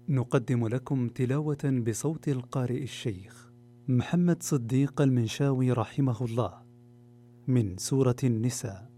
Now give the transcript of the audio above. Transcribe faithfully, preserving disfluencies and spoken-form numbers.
نقدم لكم تلاوة بصوت القارئ الشيخ محمد صديق المنشاوي رحمه الله من سورة النساء.